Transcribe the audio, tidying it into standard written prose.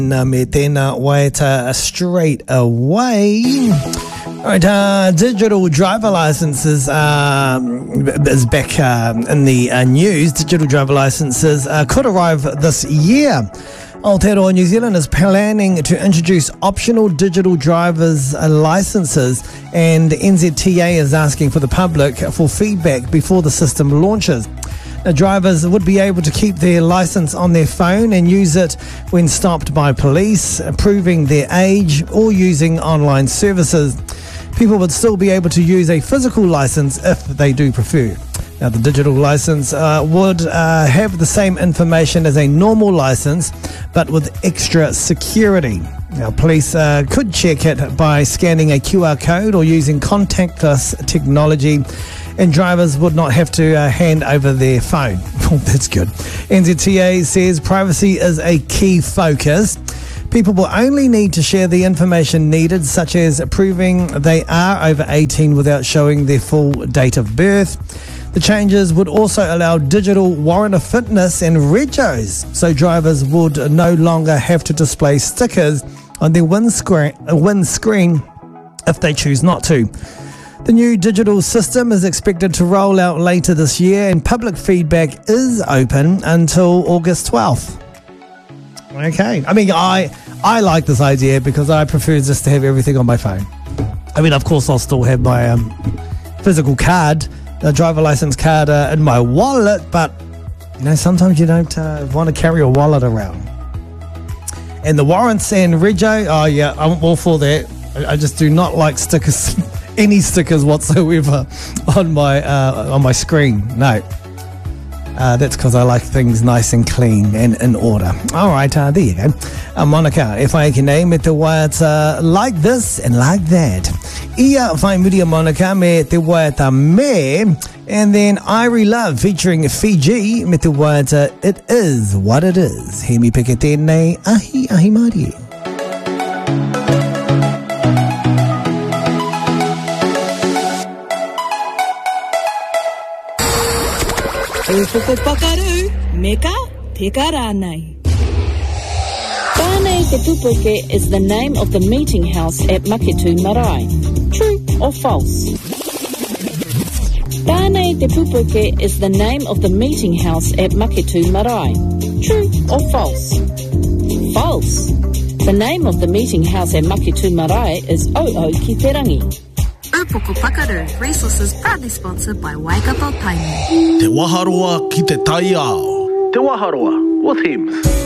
Me tēnā waita straight away. Alright, digital driver licenses is back in the news. Digital driver licenses could arrive this year. Aotearoa New Zealand is planning to introduce optional digital driver's licenses, and NZTA is asking for the public for feedback before the system launches. Now, drivers would be able to keep their license on their phone and use it when stopped by police, proving their age, or using online services. People would still be able to use a physical license if they do prefer. Now, the digital license would have the same information as a normal license, but with extra security. Now, police could check it by scanning a QR code or using contactless technology, and drivers would not have to hand over their phone. Oh, that's good. NZTA says privacy is a key focus. People will only need to share the information needed, such as proving they are over 18 without showing their full date of birth. The changes would also allow digital warrant of fitness and regos, so drivers would no longer have to display stickers on their windscreen if they choose not to. The new digital system is expected to roll out later this year, and public feedback is open until August 12th. Okay. I mean, I like this idea because I prefer just to have everything on my phone. I mean, of course, I'll still have my physical card, a driver license card in my wallet, but, you know, sometimes you don't want to carry a wallet around. And the warrants and rego, oh, yeah, I'm all for that. I just do not like stickers. Any stickers whatsoever on my screen. No. That's because I like things nice and clean and in order. Alright, there you go. Monica, e whai ki nei me te waiata like this and like that. Ia whai muria Monica me te waiata me. And then Irie Love featuring Fiji me te waiata It Is What It Is. He mi peke tēnei ahi mari. E whoko pakaru, meka te karanai. Tānei te Pupuke is the name of the meeting house at Maketu Marae. True or false? Tānei te Pupuke is the name of the meeting house at Maketu Marae. True or false? False. The name of the meeting house at Maketu Marae is O'o ki te rangi. Upoko Pakaru Resources proudly sponsored by Waikato Tainui. Te Waharoa ki te tai ao. Te Waharoa with him.